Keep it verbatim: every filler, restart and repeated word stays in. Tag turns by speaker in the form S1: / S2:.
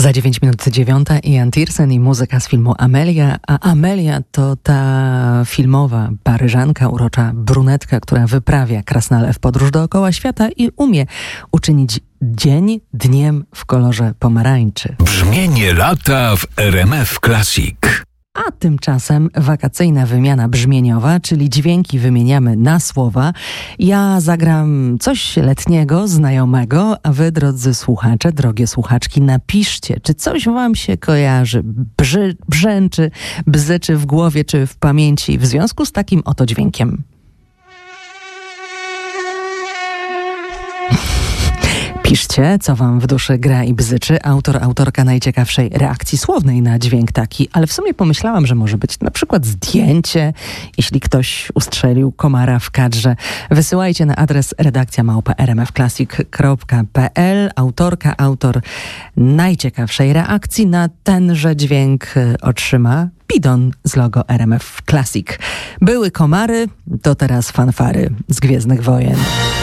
S1: Za dziewięć minut dziewiąta Ian Tiersen i muzyka z filmu Amelia. A Amelia to ta filmowa Paryżanka, urocza brunetka, która wyprawia krasnale w podróż dookoła świata i umie uczynić dzień dniem w kolorze pomarańczy.
S2: Brzmienie lata w R M F Classic.
S1: A tymczasem wakacyjna wymiana brzmieniowa, czyli dźwięki wymieniamy na słowa. Ja zagram coś letniego, znajomego, a wy, drodzy słuchacze, drogie słuchaczki, napiszcie, czy coś wam się kojarzy, brzy, brzęczy, bzyczy w głowie czy w pamięci w związku z takim oto dźwiękiem. Piszcie, co wam w duszy gra i bzyczy. Autor, autorka najciekawszej reakcji słownej na dźwięk taki, ale w sumie pomyślałam, że może być na przykład zdjęcie, jeśli ktoś ustrzelił komara w kadrze. Wysyłajcie na adres redakcja małpa r m f classic kropka p l. Autorka, autor najciekawszej reakcji na tenże dźwięk otrzyma bidon z logo R M F Classic. Były komary, to teraz fanfary z Gwiezdnych Wojen.